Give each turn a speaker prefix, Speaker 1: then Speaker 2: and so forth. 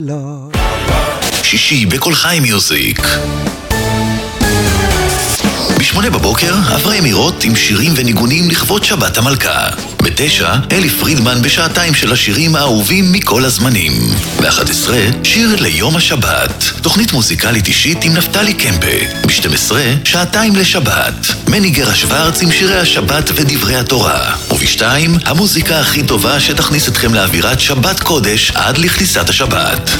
Speaker 1: לא.
Speaker 2: שישי בכל חי מיוזיק. ב8 בבוקר אברהם אמירות עם שירים וניגונים לכבוד שבת המלכה. ב9 אלי פרידמן בשעתיים של השירים האהובים מכל הזמנים. ב11 שיר ליום השבת, תוכנית מוזיקלית אישית עם נפתלי קמפה. ב12 שעתיים לשבת, מני גרה שוורץ עם שירי השבת ודברי התורה. וב2 המוזיקה הכי טובה שתכניס אתכם לאווירת שבת קודש עד לכניסת השבת.